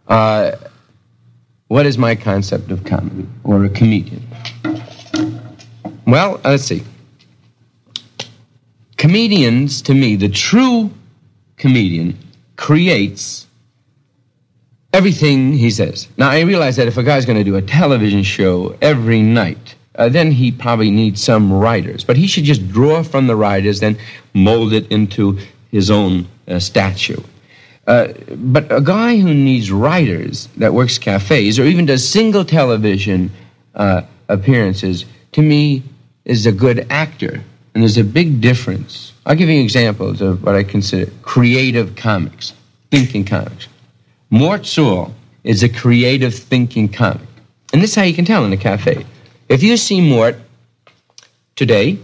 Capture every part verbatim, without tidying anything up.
Uh, what is my concept of comedy or a comedian? Well, let's see. Comedians, to me, the true comedian creates everything he says. Now, I realize that if a guy's going to do a television show every night, uh, then he probably needs some writers. But he should just draw from the writers, then mold it into his own uh, statue. Uh, but a guy who needs writers that works cafes or even does single television uh, appearances, to me, is a good actor. And there's a big difference. I'll give you examples of what I consider creative comics, thinking comics. Mort Sahl is a creative thinking comic. And this is how you can tell in a cafe. If you see Mort today,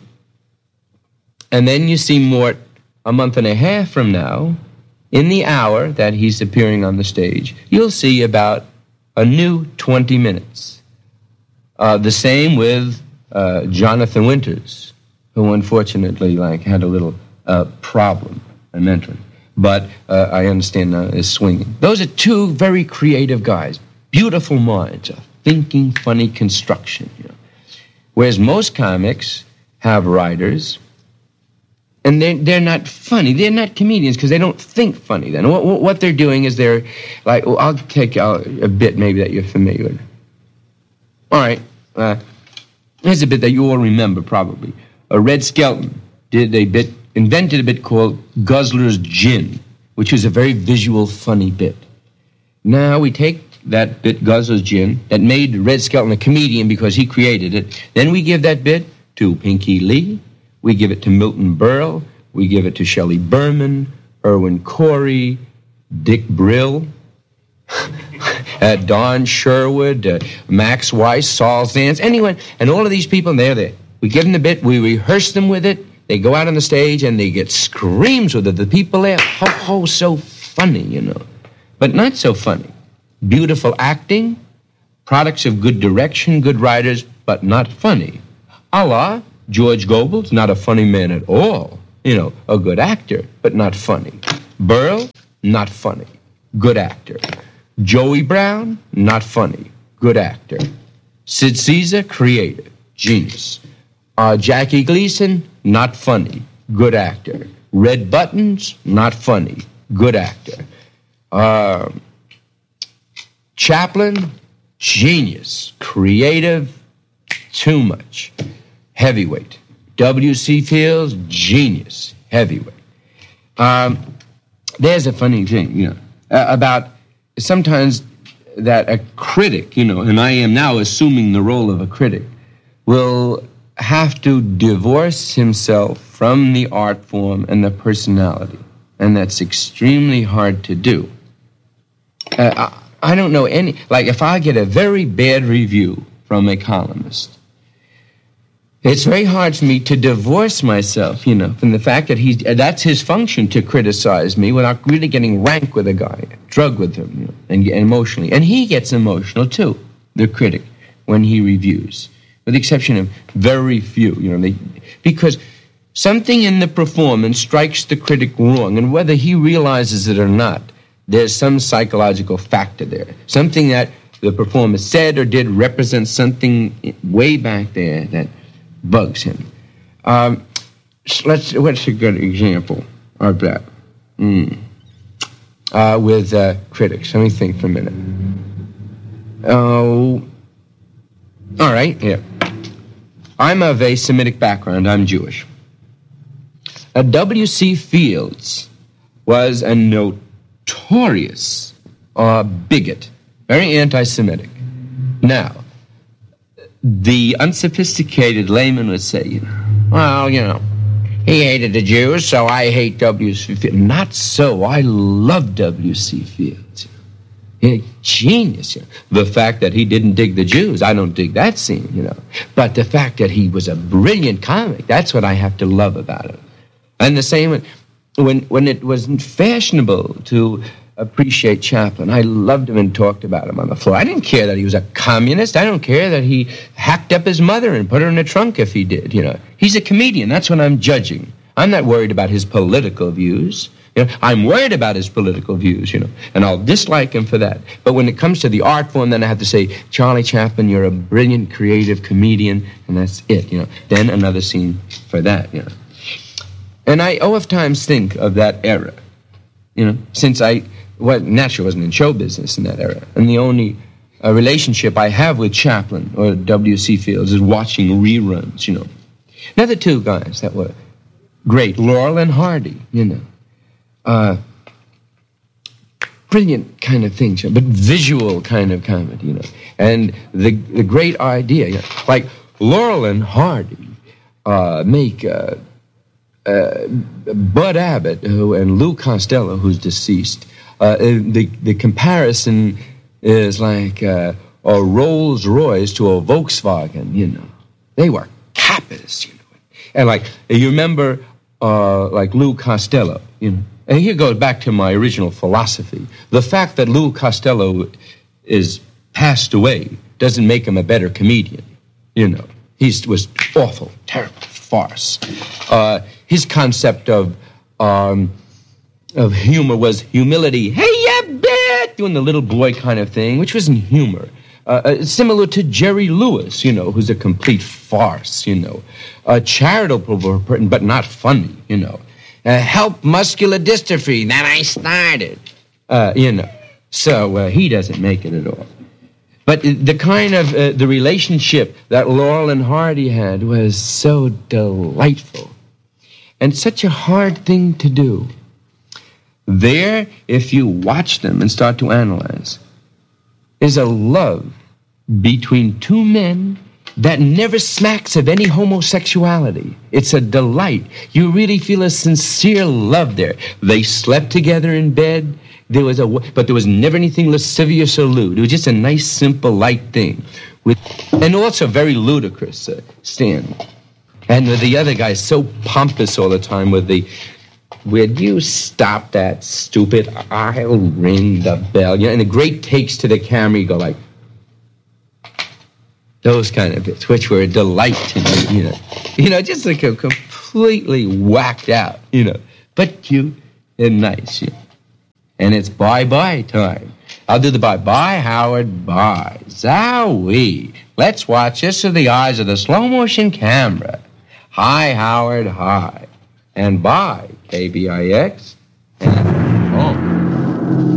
and then you see Mort a month and a half from now, in the hour that he's appearing on the stage, you'll see about a new twenty minutes. Uh, the same with uh, Jonathan Winters, who unfortunately like had a little uh, problem mentally. But uh, I understand now is swinging. Those are two very creative guys, beautiful minds, a thinking, funny construction. You know. Whereas most comics have writers, and they're, they're not funny. They're not comedians because they don't think funny then. What, what they're doing is they're like, well, I'll take uh, a bit maybe that you're familiar with. All right. Uh, here's a bit that you all remember probably. Uh, Red Skelton did a bit, invented a bit called Guzzler's Gin, which was a very visual, funny bit. Now we take that bit, Guzzler's Gin, that made Red Skelton a comedian because he created it. Then we give that bit to Pinky Lee. We give it to Milton Berle. We give it to Shelley Berman, Irwin Corey, Dick Brill, uh, Don Sherwood, uh, Max Weiss, Saul Zaentz, anyone. And all of these people, they're there. We give them the bit. We rehearse them with it. They go out on the stage and they get screams with it. The people there, ho, ho, so funny, you know. But not so funny. Beautiful acting, products of good direction, good writers, but not funny. A la George Goebbels, not a funny man at all. You know, a good actor, but not funny. Burl, not funny. Good actor. Joey Brown, not funny. Good actor. Sid Caesar, creative. Genius. Uh, Jackie Gleason, not funny. Good actor. Red Buttons, not funny. Good actor. Uh, Chaplin, genius. Creative, too much. Heavyweight. W C. Fields, genius. Heavyweight. Um, there's a funny thing, you know, uh, about sometimes that a critic, you know, and I am now assuming the role of a critic, will have to divorce himself from the art form and the personality. And that's extremely hard to do. Uh, I, I don't know any, like if I get a very bad review from a columnist, it's very hard for me to divorce myself, you know, from the fact that he's, that's his function to criticize me without really getting rank with a guy, drug with him, you know, and, and emotionally. And he gets emotional too, the critic, when he reviews. With the exception of very few, you know, they, because something in the performance strikes the critic wrong, and whether he realizes it or not, there's some psychological factor there. Something that the performer said or did represents something way back there that bugs him. Um, let's. What's a good example of that? Mm. Uh, with uh, critics. Let me think for a minute. Oh, all right. Yeah. I'm of a Semitic background. I'm Jewish. Uh, W C. Fields was a notorious uh, bigot, very anti-Semitic. Now, the unsophisticated layman would say, you know, well, you know, he hated the Jews, so I hate W C. Fields. Not so. I love W C. Fields. A genius. You know. The fact that he didn't dig the Jews, I don't dig that scene, you know. But the fact that he was a brilliant comic, that's what I have to love about it. And the same when, when, when it wasn't fashionable to appreciate Chaplin. I loved him and talked about him on the floor. I didn't care that he was a communist. I don't care that he hacked up his mother and put her in a trunk if he did, you know. He's a comedian. That's what I'm judging. I'm not worried about his political views. You know, I'm worried about his political views, you know, and I'll dislike him for that. But when it comes to the art form, then I have to say, Charlie Chaplin, you're a brilliant, creative comedian, and that's it, you know. Then another scene for that, you know. And I oft times think of that era, you know, since I, well, naturally wasn't in show business in that era. And the only uh, relationship I have with Chaplin or W C Fields is watching reruns, you know. Now, the two guys that were great, Laurel and Hardy, you know. Uh, brilliant kind of things, but visual kind of comedy, you know. And the the great idea, you know, like Laurel and Hardy uh, make uh, uh, Bud Abbott who, and Lou Costello, who's deceased. Uh, the the comparison is like uh, a Rolls Royce to a Volkswagen, you know. They were cappies, you know. And like you remember, uh, like Lou Costello, you know. And here goes back to my original philosophy. The fact that Lou Costello is passed away doesn't make him a better comedian. You know, he was awful, terrible, farce. Uh, his concept of um, of humor was humility. Hey, you bet! Doing the little boy kind of thing, which wasn't humor. Uh, uh, similar to Jerry Lewis, you know, who's a complete farce, you know. Uh, charitable, but not funny, you know. Uh, help muscular dystrophy that I started. Uh, you know, so uh, he doesn't make it at all. But the kind of, uh, the relationship that Laurel and Hardy had was so delightful. And such a hard thing to do. There, if you watch them and start to analyze, is a love between two men that never smacks of any homosexuality. It's a delight. You really feel a sincere love there. They slept together in bed. There was a, but there was never anything lascivious or lewd. It was just a nice, simple, light thing, with, and also very ludicrous. Uh, Stan, and the other guy so pompous all the time with the, "Would you stop that, stupid? I'll ring the bell." You know, and the great takes to the camera, you go like. Those kind of bits, which were a delight to me, you know. You know, just like a completely whacked out, you know. But cute and nice, you know. And it's bye-bye time. I'll do the bye. Bye, Howard, bye. Zowie. Let's watch this through the eyes of the slow-motion camera. Hi, Howard, hi. And bye, K B I X. And